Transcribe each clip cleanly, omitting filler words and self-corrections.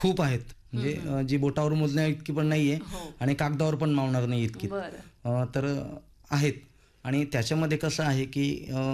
खूप आहेत. म्हणजे जी बोटावर मोजण्या इतकी पण नाहीये आणि कागदावर पण मावणार नाही इतकी. तर आहेत. आणि त्याच्यामध्ये कसं आहे की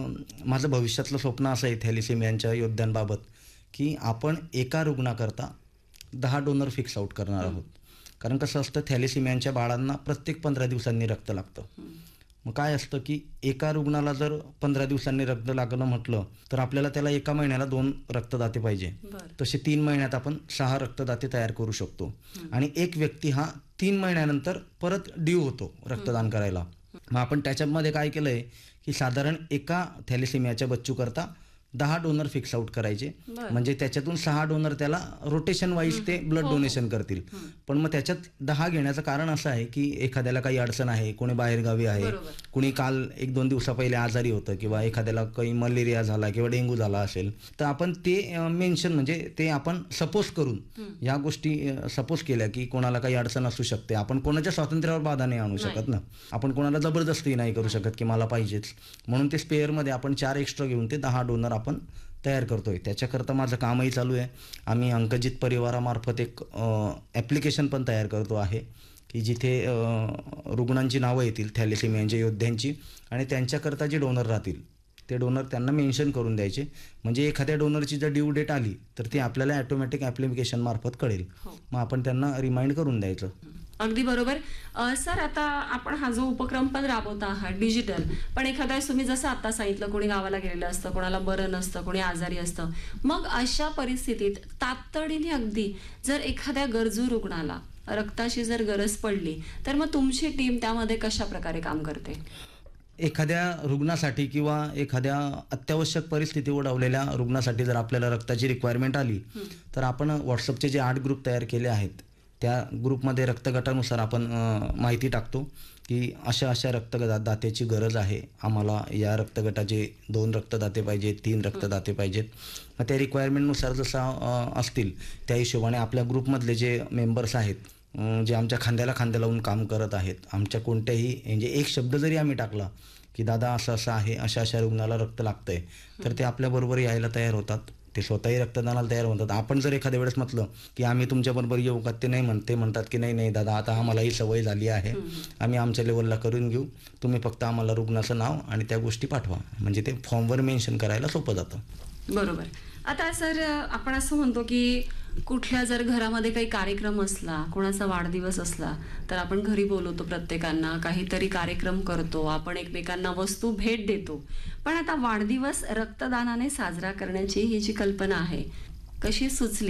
माझं भविष्यातलं स्वप्न असं आहे थॅलेसेमियाच्या योद्ध्यांबाबत, की आपण एका रुग्णाकरता 10 डोनर फिक्स आउट करणार आहोत. कारण कसं असतं, थॅलेसेमियाच्या बाळांना प्रत्येक 15 दिवसांनी रक्त लागतं. मग काय असतं की एका रुग्णाला जर 15 दिवसांनी रक्त लागलं म्हटलं तर आपल्याला त्याला एका महिन्याला 2 रक्तदाते पाहिजे. तसे 3 महिन्यात आपण 6 रक्तदाते तयार करू शकतो. आणि एक व्यक्ती हा 3 महिन्यानंतर परत ड्यू होतो रक्तदान करायला. मग आपण त्याच्यामध्ये काय केलं आहे की साधारण एका थॅलेसेमियाच्या बच्चूकरता 10 डोनर फिक्स आउट करायचे. म्हणजे त्याच्यातून 6 डोनर त्याला रोटेशन वाईज ते ब्लड डोनेशन करतील. पण मग त्याच्यात 10 घेण्याचं कारण असं आहे की एखाद्याला काही अडचण आहे, कोणी बाहेरगावी आहे, कोणी काल 1-2 दिवसा पहिले आजारी होतं, किंवा एखाद्याला काही मलेरिया झाला किंवा डेंग्यू झाला असेल, तर आपण ते मेन्शन म्हणजे ते आपण सपोज करून ह्या गोष्टी सपोज केल्या की कोणाला काही अडचण असू शकते. आपण कोणाच्या स्वातंत्र्यावर बाधा नाही आणू शकत ना. आपण कोणाला जबरदस्ती नाही करू शकत की मला पाहिजेच. म्हणून ते स्पेअरमध्ये आपण 4 एक्स्ट्रा घेऊन ते 10 डोनर आपण तयार करतोय. त्याच्याकरता माझं कामही चालू आहे. आम्ही अंकजित परिवारामार्फत एक ॲप्लिकेशन पण तयार करतो आहे की जिथे रुग्णांची नावं येतील थॅलेसेमियाच्या योद्ध्यांची, आणि त्यांच्याकरता जे डोनर राहतील ते डोनर त्यांना मेन्शन करून द्यायचे. म्हणजे एखाद्या डोनरची जर ड्यू डेट आली तर ती आपल्याला ॲटोमॅटिक ॲप्लिकेशन मार्फत कळेल. मग आपण त्यांना रिमाइंड करून द्यायचं. अगदी बरोबर. सर, आता आपण हा जो उपक्रम पण राबवता आहात डिजिटल, पण एखाद्या तुम्ही जसं आता सांगितलं, कोणी गावाला गेलेलं असतं, कोणाला बरं नसतं, कोणी आजारी असतं, मग अशा परिस्थितीत तातडीने अगदी जर एखाद्या गरजू रुग्णाला रक्ताची जर गरज पडली तर मग तुमची टीम त्यामध्ये कशा प्रकारे काम करते? एखाद्या रुग्णासाठी किंवा एखाद्या अत्यावश्यक परिस्थिती ओढवलेल्या रुग्णासाठी जर आपल्याला रक्ताची रिक्वायरमेंट आली तर आपण व्हॉट्सअपचे जे 8 ग्रुप तयार केले आहेत त्या ग्रुपमध्ये रक्तगटानुसार आपण माहिती टाकतो की अशा अशा रक्तदात्याची गरज आहे, आम्हाला या रक्तगटाचे 2 रक्तदाते पाहिजेत, 3 रक्तदाते पाहिजेत. मग त्या रिक्वायरमेंटनुसार जसं असतील त्या हिशोबाने आपल्या ग्रुपमधले जे मेंबर्स आहेत, जे आमच्या खांद्याला खांद्या लावून काम करत आहेत, आमच्या कोणत्याही म्हणजे एक शब्द जरी आम्ही टाकला की दादा असं असं आहे, अशा अशा रुग्णाला रक्त लागतंय, तर ते आपल्याबरोबर यायला तयार होतात. ते स्वतःही रक्तदानाला तयार होतात. आपण जर एखाद्या वेळेस म्हटलं की आम्ही तुमच्याबरोबर येऊ का, ते नाही म्हणतात की नाही नाही दादा, आता आम्हाला ही सवय झाली आहे, आम्ही आमच्या लेवलला करून घेऊ, तुम्ही फक्त आम्हाला रुग्णाचं नाव आणि त्या गोष्टी पाठवा. म्हणजे ते फॉर्मवर मेन्शन करायला सोपं जातं. बरोबर. आता सर, आपण असं म्हणतो की कुठल्या जर घरामध्ये काही कार्यक्रम असला, कोणाचा वाढदिवस असला, तर आपण घरी बोलवतो प्रत्येकांना, काहीतरी कार्यक्रम करतो, आपण एकमेकांना वस्तू भेट देतो. पण आता वाढदिवस रक्तदानाने साजरा करण्याची ही जी कल्पना आहे, कशी सुचली?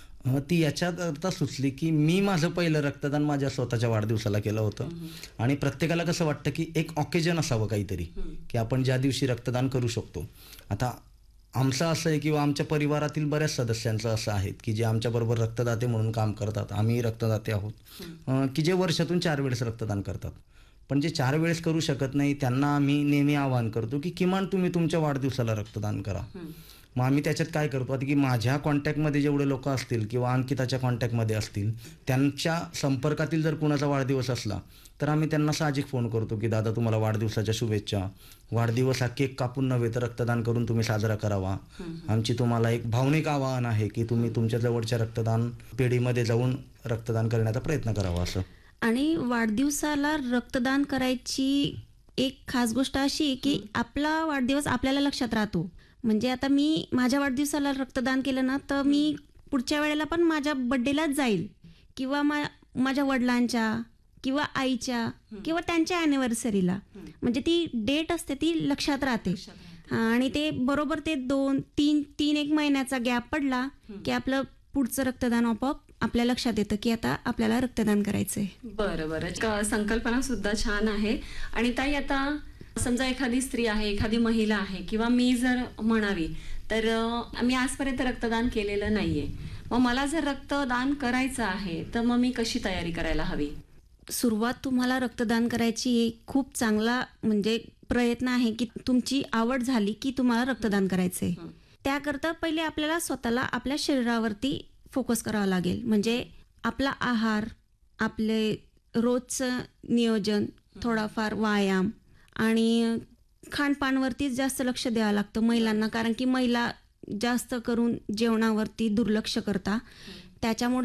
ती याच्याकरता सुचली की मी माझं पहिलं रक्तदान माझ्या स्वतःच्या वाढदिवसाला केलं होतं. आणि प्रत्येकाला कसं वाटतं की एक ऑकेजन असावं काहीतरी की आपण ज्या दिवशी रक्तदान करू शकतो. आता आमचं असं आहे किंवा आमच्या परिवारातील बऱ्याच सदस्यांचं असं आहे की जे आमच्याबरोबर रक्तदाते म्हणून काम करतात, आम्ही रक्तदाते आहोत, की जे वर्षातून 4 वेळेस रक्तदान करतात. पण जे 4 वेळेस करू शकत नाही त्यांना आम्ही नेहमी आवाहन करतो की किमान तुम्ही तुमच्या वाढदिवसाला रक्तदान करा. मग आम्ही त्याच्यात काय करतो आता की माझ्या कॉन्टॅक्टमध्ये जेवढे लोक असतील किंवा अंकिताच्या कॉन्टॅक्टमध्ये असतील, त्यांच्या संपर्कातील जर कुणाचा वाढदिवस असला तर आम्ही त्यांना साहजिक फोन करतो की दादा तुम्हाला वाढदिवसाच्या शुभेच्छा, वाढदिवस हा केक कापून नव्हे तर रक्तदान करून तुम्ही साजरा करावा. आमची तुम्हाला एक भावनिक आवाहन आहे की तुम्ही तुमच्या जवळच्या रक्तदान पेढीमध्ये जाऊन रक्तदान करण्याचा प्रयत्न करावा असं. आणि वाढदिवसाला रक्तदान करायची एक खास गोष्ट अशी की आपला वाढदिवस आपल्याला लक्षात राहतो. म्हणजे आता मी माझ्या वाढदिवसाला रक्तदान केलं ना तर मी पुढच्या वेळेला पण माझ्या बड्डेलाच जाईल किंवा माझ्या वडिलांच्या किंवा आईच्या किंवा त्यांच्या ॲनिव्हर्सरीला. म्हणजे ती डेट असते ती लक्षात राहते. आणि ते बरोबर ते 2-3 एक महिन्याचा गॅप पडला की आपलं पुढचं रक्तदान आपोआप आपल्या लक्षात येतं की आता आपल्याला रक्तदान करायचंय. बरं. संकल्पना सुद्धा छान आहे. आणि ताई, आता समजा एखादी स्त्री आहे, एखादी महिला आहे, किंवा मी जर म्हणावी तर मी आजपर्यंत रक्तदान केलेलं नाहीये, मग मला जर रक्तदान करायचं आहे तर मग मी कशी तयारी करायला हवी? सुरुवात तुम्हाला रक्तदान करायची एक खूप चांगला म्हणजे प्रयत्न आहे की तुमची आवड झाली की तुम्हाला रक्तदान करायचंय. त्याकरता पहिले आपल्याला स्वतःला आपल्या शरीरावरती फोकस करावा लागेल. म्हणजे आपला आहार, आपले रोजचं नियोजन, थोडाफार व्यायाम आणि खानपानवरतीच जास्त लक्ष द्यावं लागतं महिलांना. कारण की महिला जास्त करून जेवणावरती दुर्लक्ष करता, त्याच्यामुळे